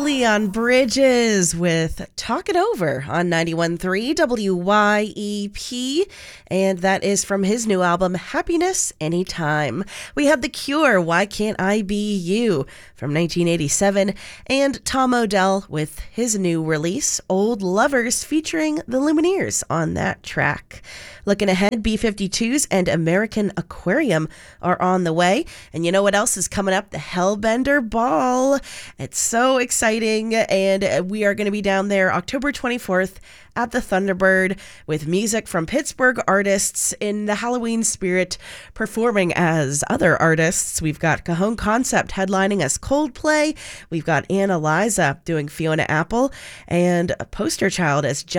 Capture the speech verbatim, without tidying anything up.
Leon Bridges with Talk It Over on ninety-one point three W Y E P, and that is from his new album, Happiness Anytime. We had The Cure, Why Can't I Be You, from nineteen eighty-seven, and Tom Odell with his new release, Old Lovers, featuring the Lumineers on that track. Looking ahead, B fifty-twos and American Aquarium are on the way. And you know what else is coming up? The Hellbender Ball. It's so exciting, and we are going to be down there October twenty-fourth at the Thunderbird with music from Pittsburgh artists in the Halloween spirit, performing as other artists. We've got Cajon Concept headlining as Coldplay. We've got Anna Liza doing Fiona Apple, and Poster Child as Jeff